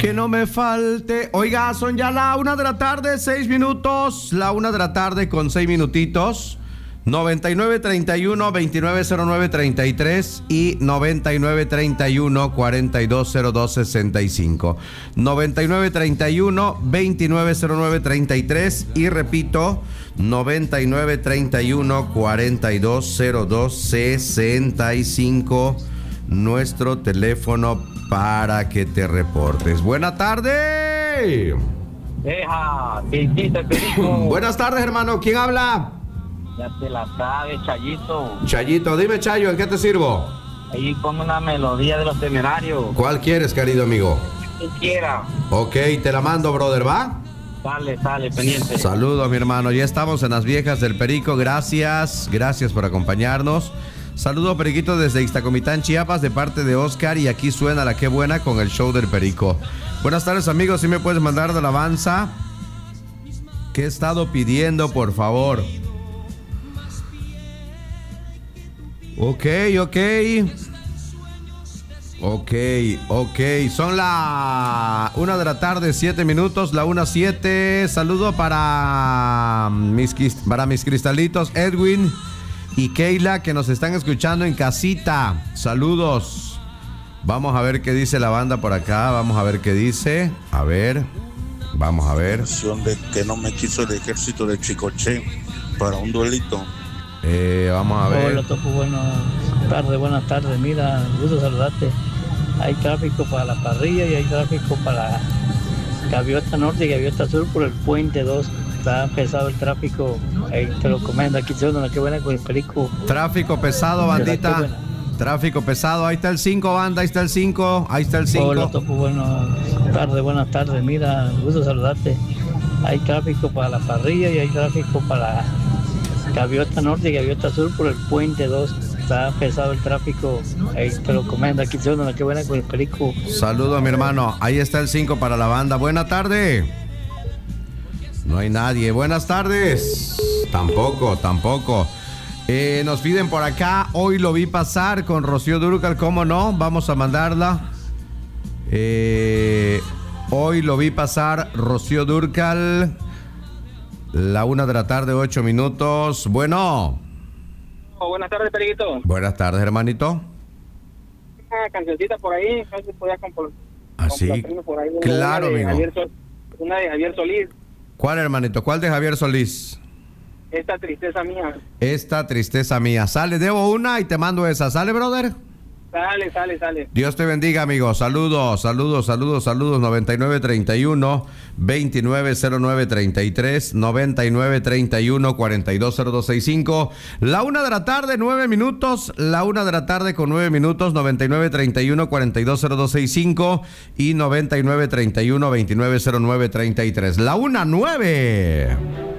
Que no me falte. Oiga, son ya la 1 de la tarde, 6 minutos. La 1 de la tarde con 6 minutitos. 9931-2909-33 y 9931-420265. 9931-2909-33 y repito, 9931-420265. Nuestro teléfono para que te reportes. Buena tarde. Deja, ¿qué hiciste, Perico? Buenas tardes, hermano. ¿Quién habla? Ya te la sabes, Chayito. Chayito, dime, Chayo, ¿en qué te sirvo? Ahí pongo una melodía de Los Temerarios. ¿Cuál quieres, querido amigo? Que quiera. Ok, te la mando, brother, ¿va? Sale, pendiente. Saludos, mi hermano. Ya estamos en las viejas del Perico. Gracias por acompañarnos. Saludo, Periquito, desde Ixtacomitán, Chiapas, de parte de Oscar. Y aquí suena la Qué Buena con el show del Perico. Buenas tardes, amigos. ¿Sí me puedes mandar de alabanza? ¿Qué he estado pidiendo, por favor? Ok. Son la 1 de la tarde, 7 minutos, la 1:07. Saludo para mis cristalitos Edwin y Keila, que nos están escuchando en casita. Saludos. Vamos a ver qué dice la banda por acá. Vamos a ver qué dice. Vamos a ver. De que no me quiso el ejército de Chicoche para un duelito. Vamos a ver. Hola, Topo, buenas tardes. Mira, gusto saludarte. Hay tráfico para la parrilla y hay tráfico para Gaviota Norte y Gaviota Sur por el puente 2. Está pesado el tráfico. Ahí te lo comento. Aquí se una Qué Buena con el Perico. Tráfico pesado, bandita. Tráfico pesado. Ahí está el 5, banda. Ahí está el 5. Hola, Topo, buenas tardes. Mira, gusto saludarte. Hay tráfico para la parrilla y hay tráfico para Gaviota Norte y Gaviota Sur por el puente 2. Está pesado el tráfico. Ahí te lo comento. Aquí se una Qué Buena con el Perico. Saludos, mi hermano. Ahí está el 5 para la banda. Buena tarde. No hay nadie. Buenas tardes. Tampoco. Nos piden por acá. Hoy lo vi pasar con Rocío Dúrcal. ¿Cómo no? Vamos a mandarla. Hoy lo vi pasar Rocío Dúrcal. La 1 de la tarde, 8 minutos. Bueno. Buenas tardes, Periquito. Buenas tardes, hermanito. Una cancioncita por ahí. No sé si podías así. Claro, amigo. Una de Javier Solís. ¿Cuál, hermanito? ¿Cuál de Javier Solís? Esta tristeza mía. Esta tristeza mía. Sale, debo una y te mando esa. ¿Sale, brother? Sale. Dios te bendiga, amigo. Saludos. 9931-2909-33, 9931-420265. La 1 de la tarde, 9 minutos. La 1 de la tarde con 9 minutos, 9931-420265 y 9931-2909-33. La 1:09.